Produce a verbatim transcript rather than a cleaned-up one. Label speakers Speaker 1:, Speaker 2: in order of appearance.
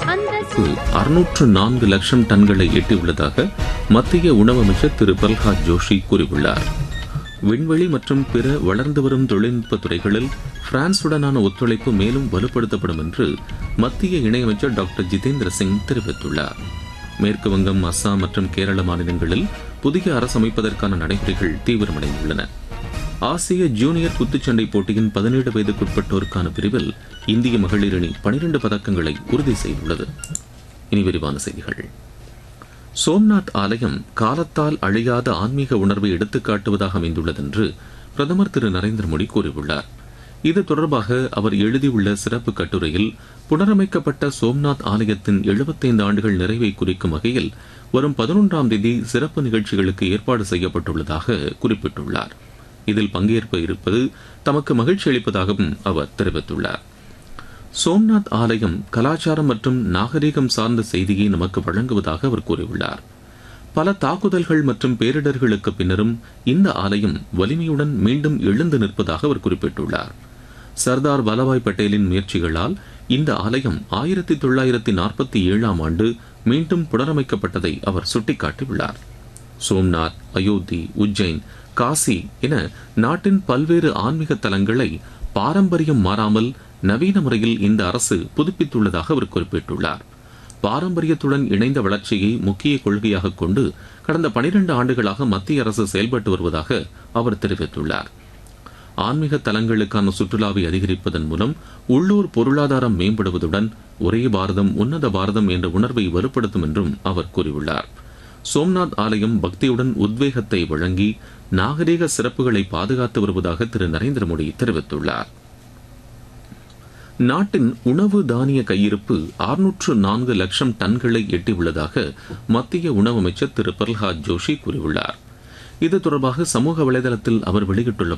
Speaker 1: அறுநூற்று நான்கு லட்சம் டன்களை எட்டியுள்ளதாக மத்திய உணவு அமைச்சர் திரு பிரல்ஹாத் ஜோஷி கூறியுள்ளார். விண்வெளி மற்றும் பிற வளர்ந்து வரும் தொழில்நுட்ப துறைகளில் பிரான்சுடனான ஒத்துழைப்பு மேலும் வலுப்படுத்தப்படும் என்று மத்திய இணையமைச்சர் டாக்டர் ஜிதேந்திர சிங் தெரிவித்துள்ளார். மேற்கு வங்கம், அஸ்ஸாம் மற்றும் கேரள மாநிலங்களில் புதிய அரசு அமைப்பதற்கான நடைமுறைகள் தீவிரமடைந்துள்ளன. ஆசிய ஜூனியர் குத்துச்சண்டை போட்டியின் பதினேழு வயதுக்குட்பட்டோருக்கான பிரிவில் இந்திய மகளிர் அணி பனிரண்டு பதக்கங்களை உறுதி செய்துள்ளது. இனி விரிவான செய்திகள். சோம்நாத் ஆலயம் காலத்தால் அழியாத ஆன்மீக உணர்வை எடுத்துக்காட்டுவதாக அமைந்துள்ளது என்று பிரதமர் திரு நரேந்திர மோடி கூறியுள்ளார். இது தொடர்பாக அவர் எழுதியுள்ள சிறப்பு கட்டுரையில் புனரமைக்கப்பட்ட சோம்நாத் ஆலயத்தின் எழுபத்தைந்து ஆண்டுகள் நிறைவை குறிக்கும் வகையில் வரும் பதினொன்றாம் தேதி சிறப்பு நிகழ்ச்சிகளுக்கு ஏற்பாடு செய்யப்பட்டுள்ளதாக குறிப்பிட்டுள்ளார். இதில் பங்கேற்ப இருப்பது தமக்கு மகிழ்ச்சி அளிப்பதாகவும் அவர் தெரிவித்துள்ளார். சோம்நாத் ஆலயம் கலாச்சாரம் மற்றும் நாகரீகம் சார்ந்த செய்தியை நமக்கு வழங்குவதாக அவர் கூறியுள்ளார். பல தாக்குதல்கள் மற்றும் பேரிடர்களுக்கு பின்னரும் இந்த ஆலயம் வலிமையுடன் மீண்டும் எழுந்து நிற்பதாக அவர் குறிப்பிட்டுள்ளார். சர்தார் வல்லபாய் பட்டேலின் முயற்சிகளால் இந்த ஆலயம் ஆயிரத்தி தொள்ளாயிரத்தி நாற்பத்தி ஏழாம் ஆண்டு மீண்டும் புனரமைக்கப்பட்டதை அவர் சுட்டிக்காட்டியுள்ளார். சோம்நாத், அயோத்தி, உஜ்ஜைன், காசி என நாட்டின் பல்வேறு ஆன்மீக தலங்களை பாரம்பரியம் மாறாமல் நவீன முறையில் இந்த அரசு புதுப்பித்துள்ளதாக அவர் குறிப்பிட்டுள்ளார். பாரம்பரியத்துடன் இணைந்த வளர்ச்சியை முக்கிய கொள்கையாக கொண்டு கடந்த பனிரண்டு ஆண்டுகளாக மத்திய அரசு செயல்பட்டு வருவதாக அவர் தெரிவித்துள்ளார். ஆன்மீக தலங்களுக்கான சுற்றுலாவை அதிகரிப்பதன் மூலம் உள்ளூர் பொருளாதாரம் மேம்படுவதுடன் ஒரே பாரதம் உன்னத பாரதம் என்ற உணர்வை வலுப்படுத்தும் என்றும் அவர் கூறியுள்ளார். சோம்நாத் ஆலயம் பக்தியுடன் உத்வேகத்தை வழங்கி நாகரீக சிறப்புகளை பாதுகாத்து வருவதாக திரு நரேந்திர மோடி தெரிவித்துள்ளார். நாட்டின் உணவு தானிய கையிருப்பு அறுநூற்று நான்கு லட்சம் டன்களை எட்டியுள்ளதாக மத்திய உணவு அமைச்சர் திரு பிரல்ஹாத் ஜோஷி கூறியுள்ளார். இது தொடர்பாக சமூக வலைதளத்தில் அவர் வெளியிட்டுள்ள